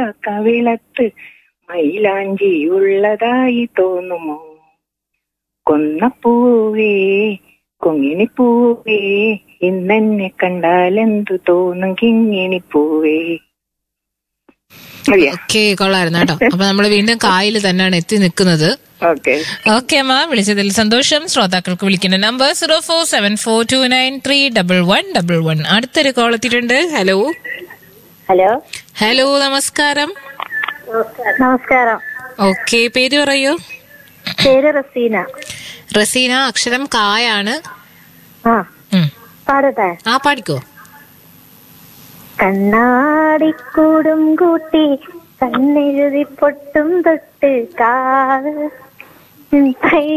കവിളത്ത് മൈലാഞ്ചി ഉള്ളതായി തോന്നുമോ? കൊന്നപ്പൂവേ കൊങ്ങിണിപ്പൂവേ ഇന്നെന്നെ കണ്ടാലെന്തു തോന്നും കിങ്ങിണിപ്പൂവേ. ഓക്കെ, കൊള്ളായിരുന്നു കേട്ടോ. അപ്പൊ നമ്മള് വീണ്ടും കായൽ തന്നെയാണ് എത്തി നിൽക്കുന്നത്. ഓക്കെ അമ്മ, വിളിച്ചതിൽ സന്തോഷം. ശ്രോതാക്കൾക്ക് വിളിക്കുന്ന നമ്പർ 0474293111. അടുത്തൊരു കോൾ എത്തിയിട്ടുണ്ട്. ഹലോ ഹലോ ഹലോ, നമസ്കാരം. നമസ്കാരം. ഓക്കെ, പേര് പറയൂ. പേര് റസീന. റസീന, അക്ഷരം കായാണ്. പാടട്ടെ? ആ, പാടിക്കോ. കണ്ണാടിക്കൂടും കൂട്ടി കണ്ണെഴുതി പൊട്ടും തൊട്ട് കാ